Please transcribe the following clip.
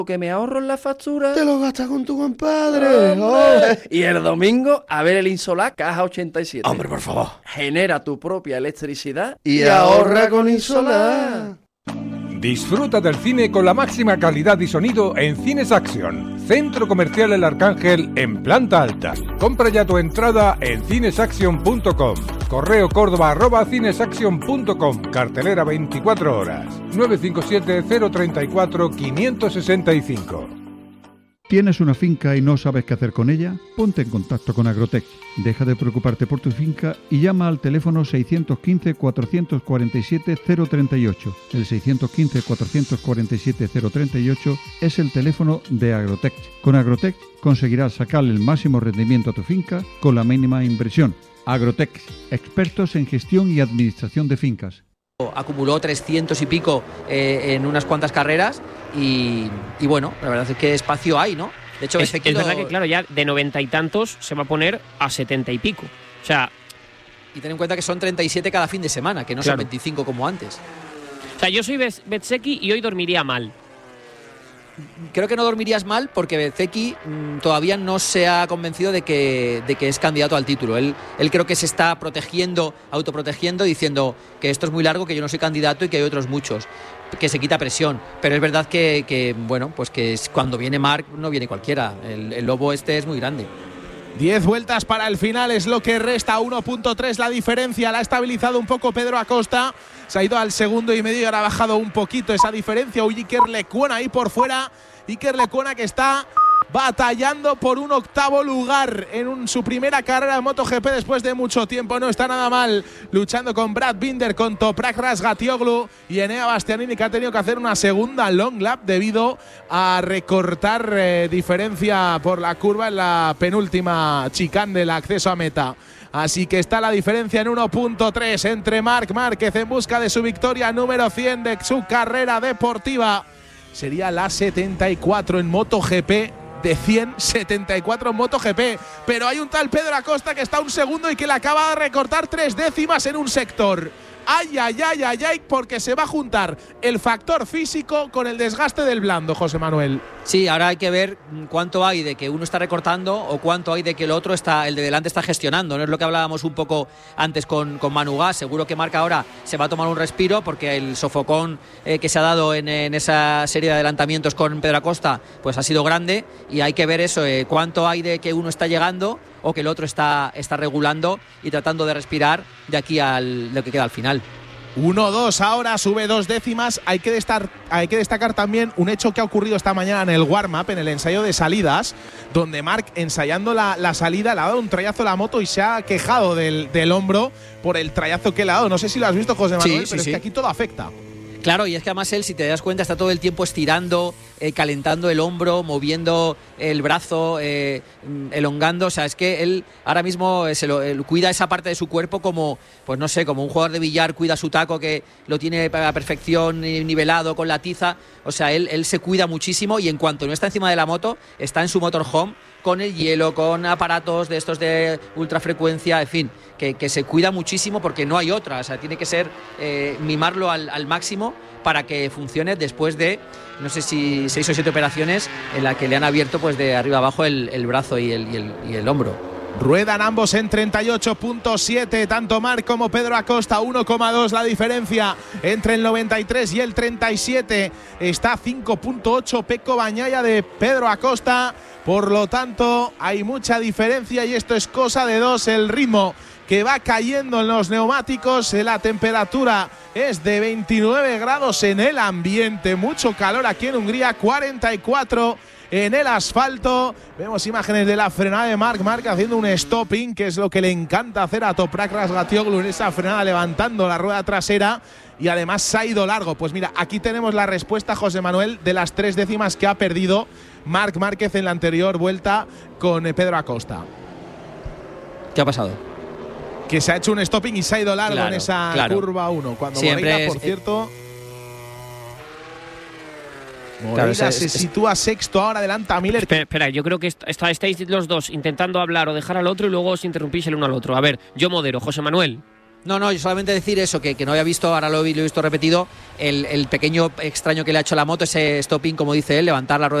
que me ahorro en la factura. Te lo gastas con tu compadre. ¡Oh! Y el domingo a ver el Insolar Caja 87. Hombre, por favor. Genera tu propia electricidad Y ahorra con Insolar. Disfruta del cine con la máxima calidad y sonido en Cines Action, Centro Comercial El Arcángel en planta alta. Compra ya tu entrada en cinesaction.com. Correo Córdoba@cinesaction.com. Cartelera 24 horas. 957-034-565. ¿Tienes una finca y no sabes qué hacer con ella? Ponte en contacto con Agrotech. Deja de preocuparte por tu finca y llama al teléfono 615-447-038. El 615-447-038 es el teléfono de Agrotech. Con Agrotech conseguirás sacarle el máximo rendimiento a tu finca con la mínima inversión. Agrotech, expertos en gestión y administración de fincas. Acumuló 300 y pico en unas cuantas carreras y bueno, la verdad es que espacio hay, ¿no? De hecho, es verdad que, claro, ya de 90 y tantos se va a poner a 70 y pico. O sea, y ten en cuenta que son 37 cada fin de semana, que no son 25 como antes. O sea, yo soy Bezzecchi y hoy dormiría mal. Creo que no dormirías mal porque Bezzecchi todavía no se ha convencido de que es candidato al título. Él creo que se está autoprotegiendo, diciendo que esto es muy largo, que yo no soy candidato y que hay otros muchos, que se quita presión. Pero es verdad que bueno, pues que cuando viene Marc no viene cualquiera. El lobo este es muy grande. 10 vueltas para el final es lo que resta, 1.3 la diferencia, la ha estabilizado un poco Pedro Acosta, se ha ido al 2,5 segundos y ahora ha bajado un poquito esa diferencia. Iker Lecuona ahí por fuera, Iker Lecuona que está batallando por un 8º lugar en su primera carrera de MotoGP después de mucho tiempo. No está nada mal, luchando con Brad Binder, con Toprak Razgatlioglu y Enea Bastianini, que ha tenido que hacer una segunda long lap debido a recortar diferencia por la curva en la penúltima chicane del acceso a meta. Así que está la diferencia en 1.3 entre Marc Márquez en busca de su victoria número 100 de su carrera deportiva. Sería la 74 en MotoGP. De 174 en MotoGP, pero hay un tal Pedro Acosta que está a 1 segundo y que le acaba de recortar 3 décimas en un sector. Ay, porque se va a juntar el factor físico con el desgaste del blando, José Manuel. Sí, ahora hay que ver cuánto hay de que uno está recortando o cuánto hay de que el otro el de delante está gestionando. No es lo que hablábamos un poco antes con Manu Gas. Seguro que Marc ahora se va a tomar un respiro porque el sofocón que se ha dado en esa serie de adelantamientos con Pedro Acosta pues ha sido grande, y hay que ver eso, cuánto hay de que uno está llegando o que el otro está regulando y tratando de respirar de aquí lo que queda al final. 1-2 ahora, sube 2 décimas. Hay que destacar también un hecho que ha ocurrido esta mañana en el warm-up, en el ensayo de salidas, donde Marc, ensayando la salida, le ha dado un trayazo a la moto y se ha quejado del hombro por el trayazo que le ha dado. No sé si lo has visto, José Manuel, pero es que aquí todo afecta. Claro, y es que además él, si te das cuenta, está todo el tiempo estirando, calentando el hombro, moviendo el brazo, elongando. O sea, es que él ahora mismo él cuida esa parte de su cuerpo como, pues no sé, como un jugador de billar cuida su taco, que lo tiene a la perfección nivelado con la tiza. O sea, él se cuida muchísimo, y en cuanto no está encima de la moto, está en su motorhome con el hielo, con aparatos de estos de ultrafrecuencia, en fin, que se cuida muchísimo porque no hay otra. O sea, tiene que ser mimarlo al máximo para que funcione después de, no sé si 6 o 7 operaciones en la que le han abierto pues de arriba abajo el brazo y el hombro. Ruedan ambos en 38.7, tanto Marc como Pedro Acosta, 1,2 la diferencia entre el 93 y el 37. Está 5.8 Pecco Bagnaia de Pedro Acosta, por lo tanto hay mucha diferencia y esto es cosa de dos. El ritmo que va cayendo en los neumáticos, la temperatura es de 29 grados en el ambiente, mucho calor aquí en Hungría, 44 en el asfalto. Vemos imágenes de la frenada de Marc Márquez haciendo un stopping, que es lo que le encanta hacer a Toprak Razgatlioglu en esa frenada, levantando la rueda trasera, y además se ha ido largo. Pues mira, aquí tenemos la respuesta, José Manuel, de las 3 décimas que ha perdido Marc Márquez en la anterior vuelta con Pedro Acosta. ¿Qué ha pasado? Que se ha hecho un stopping y se ha ido largo en esa curva 1. Cuando Moreira, por cierto… Moreira se sitúa sexto, ahora adelanta a Miller. Espera, yo creo que estáis los dos intentando hablar o dejar al otro y luego os interrumpís el uno al otro. A ver, yo modero, José Manuel. No, yo solamente decir eso, que no había visto, ahora lo he visto repetido, el pequeño extraño que le ha hecho la moto, ese stopping, como dice él, levantar la rueda